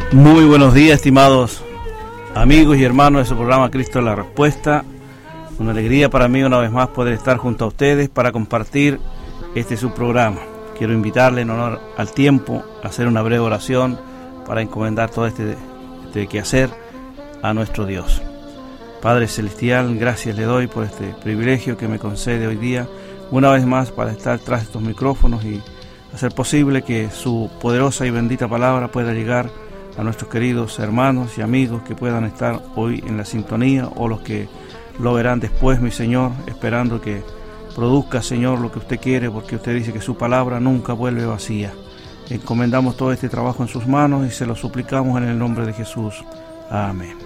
Muy buenos días, estimados amigos y hermanos de su programa Cristo es la Respuesta. Una alegría para mí una vez más poder estar junto a ustedes para compartir su programa. Quiero invitarle en honor al tiempo a hacer una breve oración para encomendar todo este quehacer a nuestro Dios. Padre Celestial, gracias le doy por este privilegio que me concede hoy día una vez más para estar tras estos micrófonos y hacer posible que su poderosa y bendita palabra pueda llegar a nuestros queridos hermanos y amigos que puedan estar hoy en la sintonía o los que lo verán después, mi Señor, esperando que produzca, Señor, lo que usted quiere, porque usted dice que su palabra nunca vuelve vacía. Encomendamos todo este trabajo en sus manos y se lo suplicamos en el nombre de Jesús. Amén.